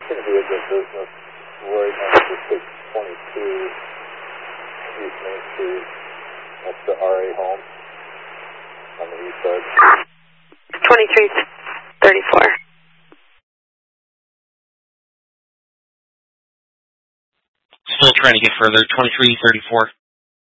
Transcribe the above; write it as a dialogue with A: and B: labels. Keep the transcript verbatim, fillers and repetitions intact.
A: going to be a good business right now for six twenty-two East Main Street. That's the R A home on the east side.
B: twenty-three thirty-four.
C: Still trying to get further, twenty-three thirty-four.